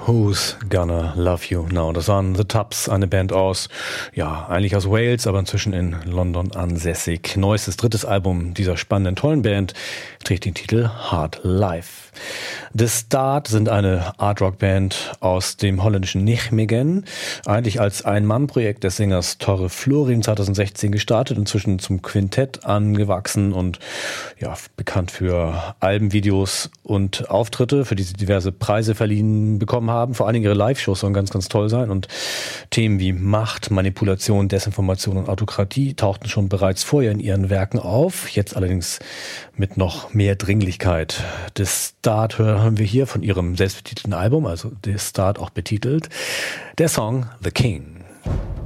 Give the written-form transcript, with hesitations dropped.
Who's Gonna Love You Now? Das waren The Tups, eine Band aus, eigentlich aus Wales, aber inzwischen in London ansässig. Neuestes, drittes Album dieser spannenden, tollen Band trägt den Titel Hard Life. The Start sind eine Art-Rock-Band aus dem holländischen Nijmegen, eigentlich als Ein-Mann-Projekt des Sängers Torre Florin 2016 gestartet, inzwischen zum Quintett angewachsen und bekannt für Albenvideos und Auftritte, für die sie diverse Preise verliehen bekommen haben. Vor allen Dingen ihre Live-Shows sollen ganz, ganz toll sein und Themen wie Macht, Manipulation, Desinformation und Autokratie tauchten schon bereits vorher in ihren Werken auf, jetzt allerdings mit noch mehr Dringlichkeit. The Start hören wir hier von ihrem selbstbetitelten Album, also The Start auch betitelt, der Song The King.